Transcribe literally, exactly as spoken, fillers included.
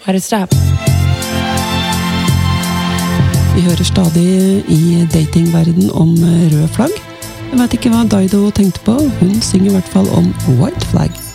Let it stop. Vi hører stadig i datingverden om rød flagg. Jeg vet ikke hva Dido tenkte på. Hun synger i hvert fall om white flag.